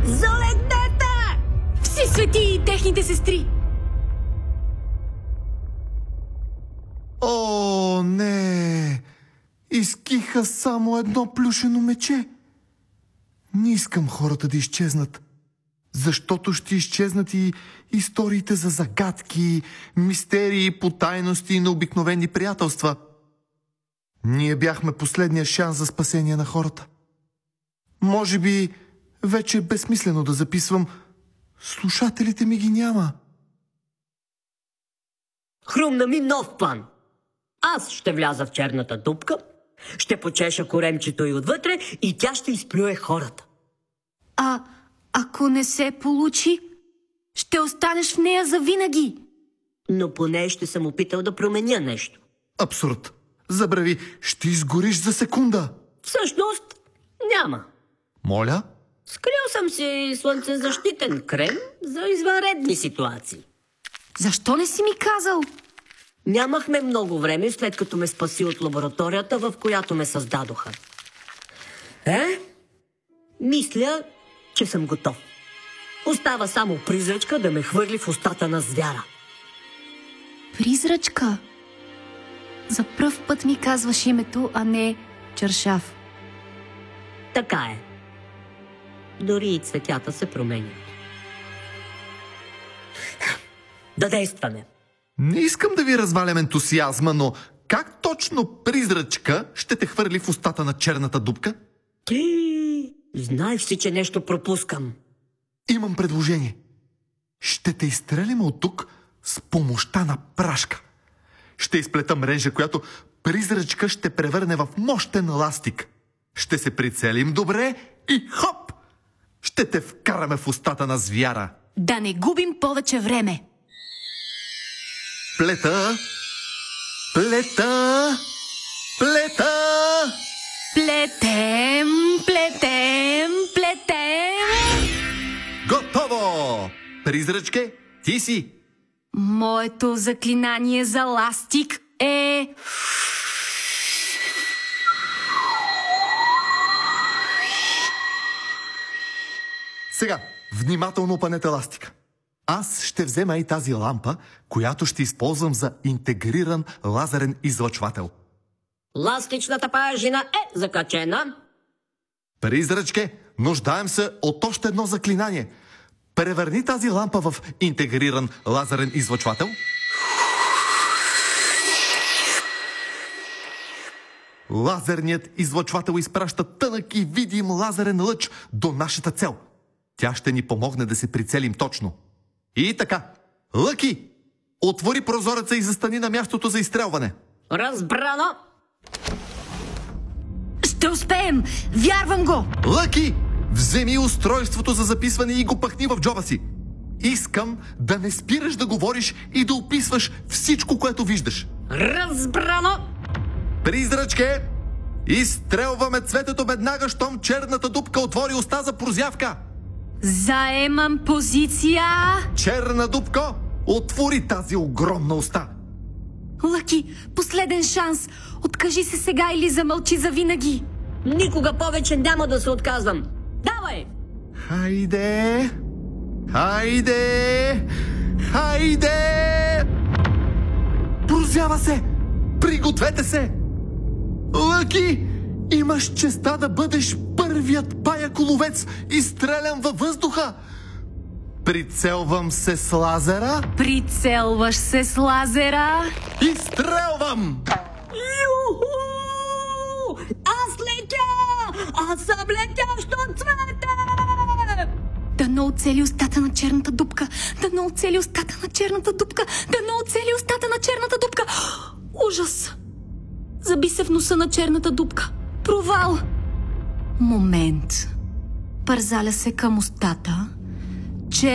Залегнете! Все свети и техните сестри! О, не! Изкиха само едно плюшено мече. Не искам хората да изчезнат, защото ще изчезнат и историите за загадки, мистерии, потайности на обикновени приятелства. Ние бяхме последния шанс за спасение на хората. Може би вече е безсмислено да записвам. Слушателите ми ги няма. Хрумна ми нов план. Аз ще вляза в черната дупка, ще почеша коремчето и отвътре и тя ще изплюе хората. А ако не се получи, ще останеш в нея завинаги. Но поне ще съм опитал да променя нещо. Абсурд. Забрави, ще изгориш за секунда. Всъщност, няма. Моля? Скрил съм си слънцезащитен крем за извънредни ситуации. Защо не си ми казал? Нямахме много време, след като ме спаси от лабораторията, в която ме създадоха. Мисля, че съм готов. Остава само призрачка да ме хвърли в устата на звяра. Призрачка? За пръв път ми казваш името, а не чаршаф. Така е. Дори и цветята се променят. Да действаме. Не искам да ви развалям ентусиазма, но как точно призрачка ще те хвърли в устата на черната дупка? Ти знаеш си, че нещо пропускам. Имам предложение. Ще те изстрелим от тук с помощта на прашка. Ще изплета мрежа, която призрачка ще превърне в мощен ластик. Ще се прицелим добре и хоп! Ще те вкараме в устата на звяра. Да не губим повече време. Плета! Плета! Плета! Плетем, плетем, плетем. Готово! Призрачке, ти си. Моето заклинание за ластик е... Сега, внимателно опънете ластика. Аз ще взема и тази лампа, която ще използвам за интегриран лазерен излъчвател. Ластичната пажина е закачена. Призрачке, нуждаем се от още едно заклинание. Превърни тази лампа в интегриран лазерен излъчвател. Лазерният излъчвател изпраща тънък и видим лазерен лъч до нашата цел. Тя ще ни помогне да се прицелим точно. И така, Лъки, отвори прозореца и застани на мястото за изстрелване. Разбрано! Ще успеем! Вярвам го! Лъки, вземи устройството за записване и го пъхни в джоба си. Искам да не спираш да говориш и да описваш всичко, което виждаш. Разбрано! Призрачке, изстрелваме цветето веднага, щом черната дупка отвори уста за прозявка. Заемам позиция! Черна дупка, отвори тази огромна уста. Лъки, последен шанс! Откажи се сега или замълчи завинаги! Никога повече няма да се отказвам! Давай! Хайде! Хайде! Хайде! Прозява се! Пригответе се! Лъки! Имаш честа да бъдеш първият паяколовец, изстрелян във въздуха! Прицелвам се с лазера. Прицелваш се с лазера. Изстрелвам! Юху! Аз летя! Аз съм летящо цвете! Дано оцели устата на черната дупка! Дано оцели устата на черната дупка! Дано оцели устата на черната дупка! Ужас! Заби се в носа на черната дупка. Провал! Момент. Пързаля се към устата